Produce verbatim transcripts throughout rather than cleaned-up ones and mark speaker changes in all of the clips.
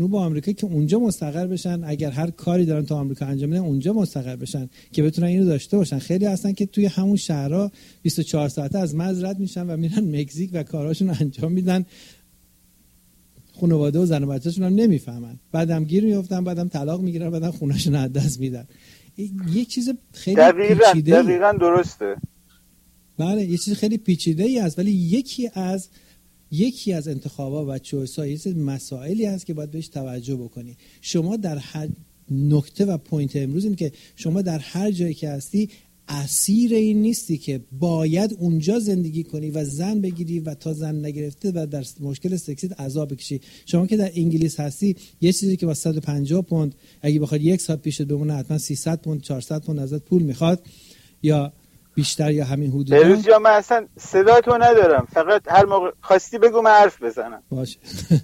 Speaker 1: جنوب آمریکا که اونجا مستقر بشن، اگر هر کاری دارن تو آمریکا انجام میدن اونجا مستقر بشن که بتونن اینو داشته باشن. خیلی هستن که توی همون شهرها بیست و چهار ساعته از مرز رد میشن و میرن مکزیک و کاراشون رو انجام میدن، خانواده و زن و بچه‌شون هم نمیفهمن، بعدم گیر میافتن، بعدم طلاق میگیرن، بعدم خونه‌شون از دست میدن. یک چیز خیلی
Speaker 2: دقیقاً
Speaker 1: پیچیده
Speaker 2: دقیقاً درسته.
Speaker 1: بله یه چیز خیلی پیچیده ای است، ولی یکی از یکی از انتخابات و چویس‌ها یه سری مسائلی هست که باید بهش توجه بکنی. شما در هر نکته و پوینت امروز این که شما در هر جایی که هستی اسیر این نیستی که باید اونجا زندگی کنی و زن بگیری و تا زن نگرفته و در مشکل سکسیت عذاب بکشی. شما که در انگلیس هستی یه چیزی که با صد و پنجاه پوند اگه بخواد یک ساعت پیشت بمونه حتما سیصد پوند چهارصد پوند ازت پول میخواد یا بیشتر یا همین حدودا.
Speaker 2: بروز جا من اصلا صدا تو ندارم، فقط هر موقع خواستی بگو من حرف بزنم.
Speaker 1: باشه.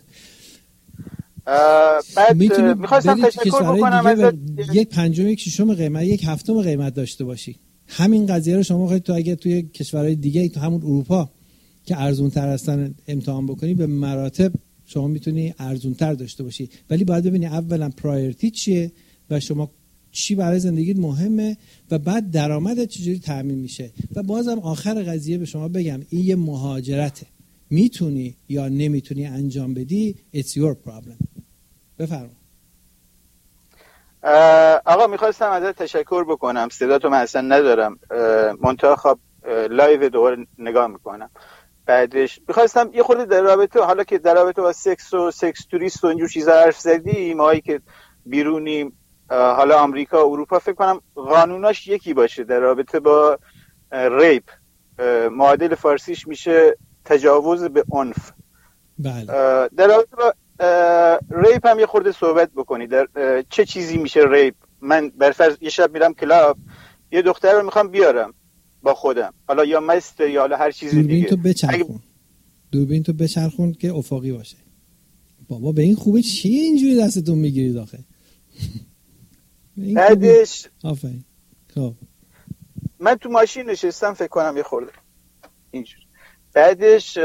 Speaker 2: بعد میخواستم تشکر بکنم ازت.
Speaker 1: یک پنجم یک ششم قیمت یک هفتم قیمت داشته باشی. همین قضیه رو شما خواهید تو اگه توی کشورهای دیگه تو همون اروپا که ارزون تر هستن امتحان بکنی به مراتب شما میتونی ارزون تر داشته باشی، ولی باید ببینی اولا پرایورتی چیه و شما چی برای زندگیت مهمه و بعد درآمدت چجوری تامین میشه. و بازم آخر قضیه به شما بگم این یه مهاجرته، میتونی یا نمیتونی انجام بدی it's your problem. بفرما.
Speaker 2: آقا میخواستم ازت تشکر بکنم، صدا تو من اصلا ندارم، منتها خب لایو دوباره نگاه میکنم. بعدش میخواستم یه خورده در رابطه، حالا که در رابطه با سکس و سکس توریست و اینجور چیزا حرف زدی، ماهایی که بیرونیم حالا آمریکا و اروپا فکر کنم قانوناش یکی باشه در رابطه با ریپ، معادل فارسیش میشه تجاوز به عنف.
Speaker 1: بله.
Speaker 2: در رابطه با ریپ هم یه خورده صحبت بکنی، در چه چیزی میشه ریپ؟ من برفرض یه شب میرم کلاب، یه دختر رو میخوام بیارم با خودم، حالا یا مست یا حالا هر چیز دیگه.
Speaker 1: دوربین تو بچرخون اگه... دوربین تو بچرخون که افقی باشه. بابا به این خوبه چی اینجوری دستتون میگیرید آخه؟
Speaker 2: بعدش
Speaker 1: آفرین. خب
Speaker 2: من تو ماشین نشستم فکر کنم یه خورده اینجوری. بعدش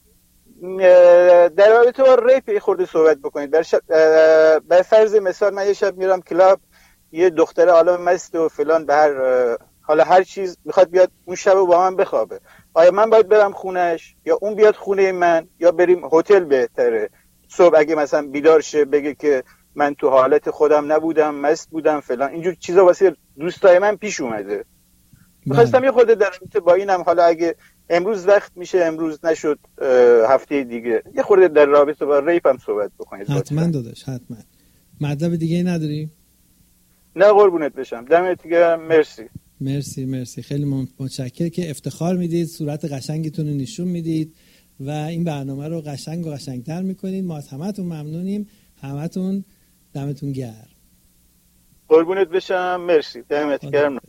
Speaker 2: در رابطه با ریپ یه خورده صحبت بکنید. بر فرض مثال من یه شب میرم کلاب، یه دختره حالا مست و فلان به هر حالا هر چیز میخواد بیاد اون شب با من بخوابه، آیا من باید برم خونش یا اون بیاد خونه من یا بریم هتل بهتره؟ صبح اگه مثلا بیدار شه بگه که من تو حالت خودم نبودم، مست بودم فلان، اینجور چیزا واسه دوستای من پیش اومده. میخواستم یه خورده در رابطه با اینم، حالا اگه امروز وقت میشه، امروز نشد هفته دیگه، یه خورده در رابطه با ریپ هم صحبت بکنید.
Speaker 1: حتما داداش حتما. مطلب دیگه نداری؟
Speaker 2: نه قربونت بشم، دمت گرم، مرسی.
Speaker 1: مرسی مرسی خیلی متشکرم که افتخار میدید، صورت قشنگتون رو نشون میدید و این برنامه رو قشنگ و قشنگتر میکنید. ما از همتون ممنونیم، همتون دمتون گرم.
Speaker 2: قربونت بشم، مرسی، دمت گرم.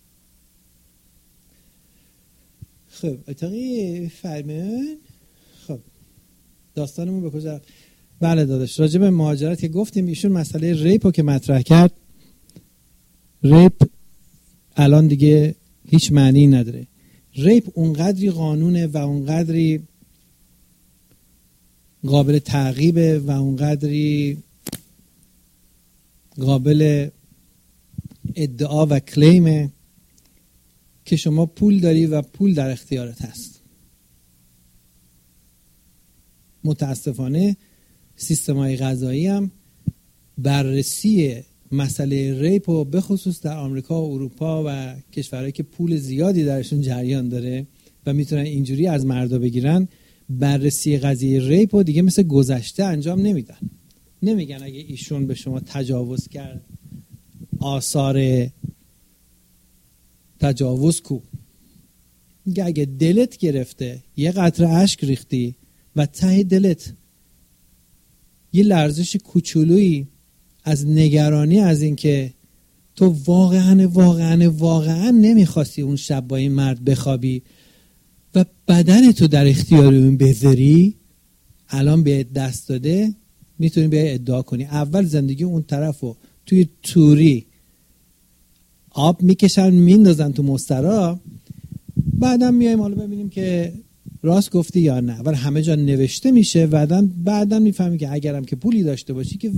Speaker 1: خب اتاقی فرمون. خب داستانمون به کجا؟ بله داداش، راجع به مهاجرت که گفتیم، ایشون مسئله ریپو که مطرح کرد، ریپ الان دیگه هیچ معنی نداره. ریپ اونقدری قانونه و اونقدری قابل تعقیبه و اونقدری قابل ادعا و کلیمه که شما پول داری و پول در اختیارت هست. متاسفانه سیستم‌های قضایی هم بررسی مسئله ریپ و به خصوص در آمریکا و اروپا و کشورهایی که پول زیادی درشون جریان داره و میتونن اینجوری از مردا بگیرن، بررسی قضیه ریپ و دیگه مثل گذشته انجام نمیدن. نمیگن اگه ایشون به شما تجاوز کرد آثار تجاوز کو. میگه اگه دلت گرفته، یه قطره اشک ریختی و ته دلت یه لرزش کوچولویی از نگرانی از این که تو واقعا واقعا واقعا نمیخواستی اون شب با این مرد بخوابی و بدن تو در اختیار اون بذاری، الان به دست داده، میتونی به ادعا کنی اول زندگی اون طرفو توی توری آب میکشن میندازن تو مسترا، بعدم میایم حالا ببینیم که راست گفتی یا نه. ولی همه جا نوشته میشه، بعدن بعدن میفهمی که اگرم که پولی داشته باشی که